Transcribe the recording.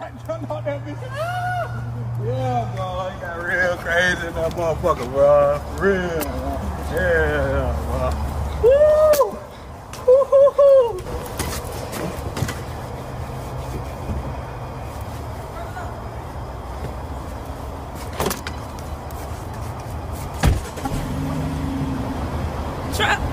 jumped out that bitch. Ah! Yeah, bro. It got real crazy in that motherfucker, bro. Real. Yeah, bro. Woo! Woo-hoo-hoo! Trap.